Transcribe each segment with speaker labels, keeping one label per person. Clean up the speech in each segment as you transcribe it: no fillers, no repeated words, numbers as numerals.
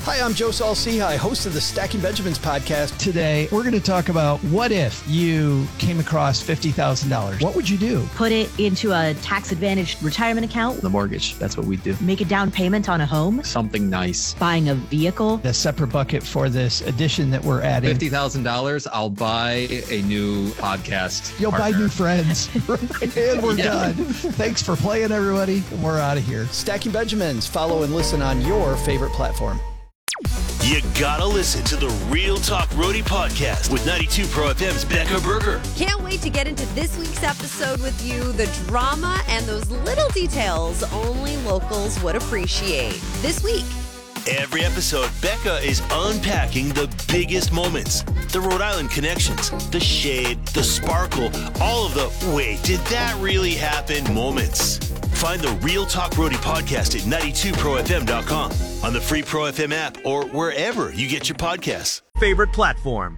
Speaker 1: Hi, I'm Joe Saul-Sehy, host of the Stacking Benjamins podcast.
Speaker 2: Today, we're going to talk about what if you came across $50,000? What would you do?
Speaker 3: Put it into a tax-advantaged retirement account.
Speaker 4: The mortgage, that's what we do.
Speaker 3: Make a down payment on a home.
Speaker 4: Something nice.
Speaker 3: Buying a vehicle.
Speaker 2: A separate bucket for this addition that we're adding.
Speaker 4: $50,000, I'll buy a new podcast.
Speaker 2: You'll
Speaker 4: partner.
Speaker 2: buy new friends. And we're done. Thanks for playing, everybody. We're out of here.
Speaker 1: Stacking Benjamins. Follow and listen on your favorite platform.
Speaker 5: You gotta listen to the Real Talk Roadie podcast with 92 Pro FM's Becca Berger.
Speaker 6: Can't wait to get into this week's episode with you. The drama and those little details only locals would appreciate. This week.
Speaker 5: Every episode, Becca is unpacking the biggest moments, the Rhode Island connections, the shade, the sparkle, all of the wait, did that really happen moments. Find the Real Talk Roadie podcast at 92profm.com, on the free Pro FM app, or wherever you get your podcasts.
Speaker 7: Favorite platform.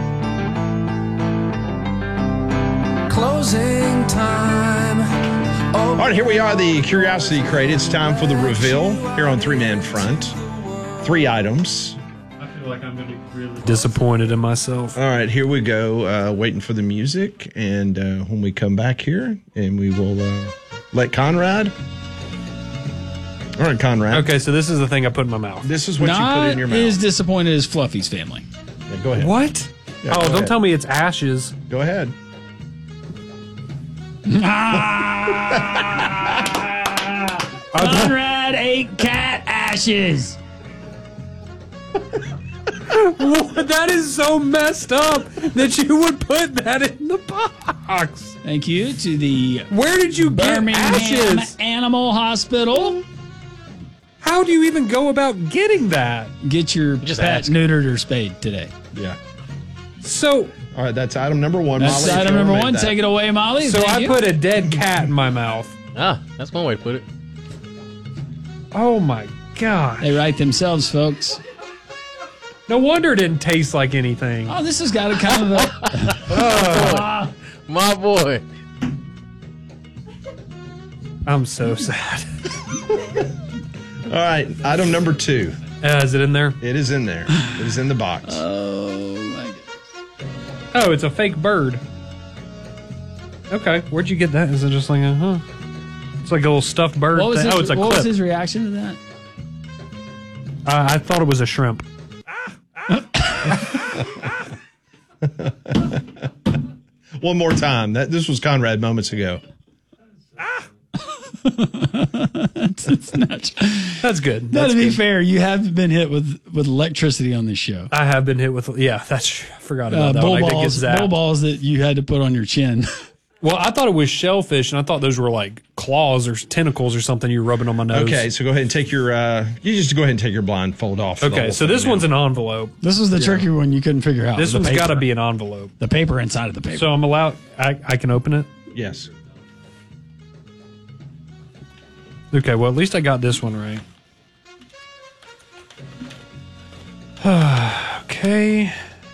Speaker 8: Closing time.
Speaker 9: All right, here we are, the Curiosity Crate. It's time for the reveal here on Three Man Front. 3 items.
Speaker 10: I feel like I'm going to be really disappointed in myself.
Speaker 9: All right, here we go. Waiting for the music. And when we come back here, and we will let Conrad. All right, Conrad.
Speaker 10: Okay, so this is the thing I put in my mouth.
Speaker 9: This is what you put in your mouth.
Speaker 11: Not as disappointed as Fluffy's family.
Speaker 9: Yeah, go ahead.
Speaker 10: What?
Speaker 9: Yeah,
Speaker 10: don't
Speaker 9: ahead.
Speaker 10: tell me it's ashes.
Speaker 9: Go ahead.
Speaker 11: Conrad ate cat ashes.
Speaker 10: That is so messed up that you would put that in the box.
Speaker 11: Thank you to the
Speaker 10: Where did you get
Speaker 11: Birmingham
Speaker 10: ashes?
Speaker 11: Animal Hospital.
Speaker 10: How do you even go about getting that?
Speaker 11: Get your
Speaker 4: Just
Speaker 11: pet
Speaker 4: ask.
Speaker 11: neutered or spayed today.
Speaker 9: Yeah.
Speaker 10: So
Speaker 9: All right, that's item number 1.
Speaker 11: That's
Speaker 9: Molly, if
Speaker 11: item
Speaker 9: you
Speaker 11: number
Speaker 9: wanna
Speaker 11: 1.
Speaker 9: make that.
Speaker 11: Take it away, Molly.
Speaker 10: So
Speaker 11: Thank
Speaker 10: I
Speaker 11: you.
Speaker 10: put a dead cat in my mouth.
Speaker 4: Ah, that's one way to put it.
Speaker 10: Oh my God.
Speaker 11: They write themselves, folks.
Speaker 10: No wonder it didn't taste like anything.
Speaker 11: Oh, this has got a kind of a...
Speaker 4: My boy.
Speaker 10: I'm so sad.
Speaker 9: All right, item number 2.
Speaker 10: Is it in there?
Speaker 9: It is in there. It is in the box.
Speaker 11: Oh, my God.
Speaker 10: Oh, it's a fake bird. Okay, where'd you get that? Is it just like a, It's like a little stuffed bird
Speaker 11: What was,
Speaker 10: thing.
Speaker 11: his,
Speaker 10: Oh, it's a
Speaker 11: what was
Speaker 10: clip.
Speaker 11: his reaction to that?
Speaker 10: I thought it was a shrimp.
Speaker 9: One more time. This was Conrad moments ago.
Speaker 11: It's not,
Speaker 10: That's good.
Speaker 11: now,
Speaker 10: That's
Speaker 11: to be
Speaker 10: good.
Speaker 11: fair, you have been hit with electricity on this show.
Speaker 10: I have been hit with, I forgot about that
Speaker 11: Bull
Speaker 10: one. I did get zapped.
Speaker 11: balls that you had to put on your chin.
Speaker 10: Well, I thought it was shellfish, and I thought those were like claws or tentacles or something you were rubbing on my nose.
Speaker 9: Okay, so go ahead and take your you just go ahead and take your blindfold off. for the
Speaker 10: Okay,
Speaker 9: whole
Speaker 10: so
Speaker 9: thing
Speaker 10: this
Speaker 9: now.
Speaker 10: one's an envelope.
Speaker 11: This was the tricky one you couldn't figure out.
Speaker 10: This
Speaker 11: The
Speaker 10: one's
Speaker 11: paper.
Speaker 10: got to be an envelope.
Speaker 11: the paper inside of the paper.
Speaker 10: So I'm allowed, I can open it?
Speaker 9: Yes.
Speaker 10: Okay, well, at least I got this one right. Okay.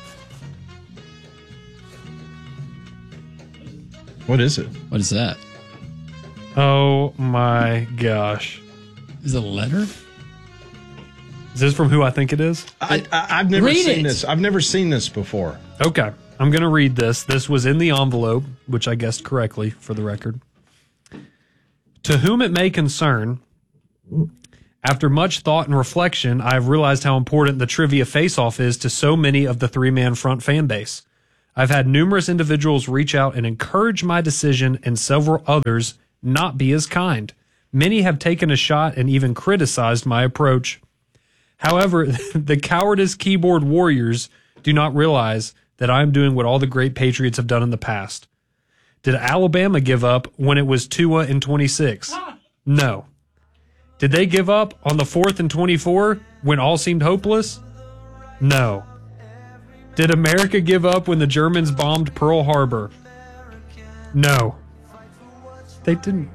Speaker 9: What is it?
Speaker 11: What is that?
Speaker 10: Oh my gosh.
Speaker 11: Is it a letter?
Speaker 10: Is this from who I think it is?
Speaker 9: I've never
Speaker 11: Read
Speaker 9: seen
Speaker 11: it.
Speaker 9: this. I've never seen this before.
Speaker 10: Okay, I'm going to read this. This was in the envelope, which I guessed correctly for the record. To whom it may concern, after much thought and reflection, I have realized how important the Trivia Face-Off is to so many of the Three Man Front fan base. I've had numerous individuals reach out and encourage my decision, and several others not be as kind. Many have taken a shot and even criticized my approach. However, the cowardice keyboard warriors do not realize that I am doing what all the great Patriots have done in the past. Did Alabama give up when it was Tua and 26? No. Did they give up on the 4th and 24 when all seemed hopeless? No. Did America give up when the Germans bombed Pearl Harbor? No. They didn't.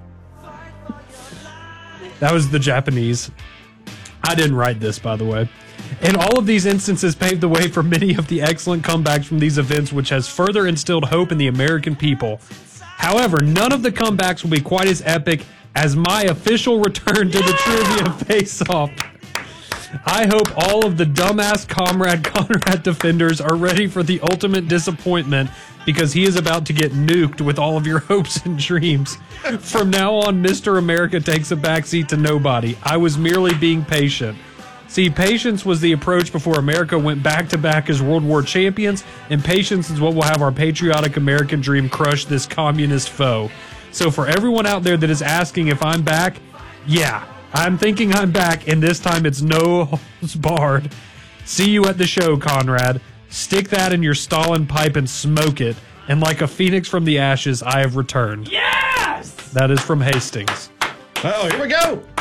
Speaker 10: That was the Japanese. I didn't write this, by the way. And all of these instances paved the way for many of the excellent comebacks from these events, which has further instilled hope in the American people. However, none of the comebacks will be quite as epic as my official return to the Trivia Face-Off. I hope all of the dumbass Comrade Conrad defenders are ready for the ultimate disappointment because he is about to get nuked with all of your hopes and dreams. From now on, Mr. America takes a backseat to nobody. I was merely being patient. See, patience was the approach before America went back-to-back as World War champions, and patience is what will have our patriotic American dream crush this communist foe. So for everyone out there that is asking if I'm back, yeah, I'm thinking I'm back, and this time it's no holds barred. See you at the show, Conrad. Stick that in your Stalin pipe and smoke it, and like a phoenix from the ashes, I have returned.
Speaker 11: Yes!
Speaker 10: That is from Hastings.
Speaker 9: Oh, here we go.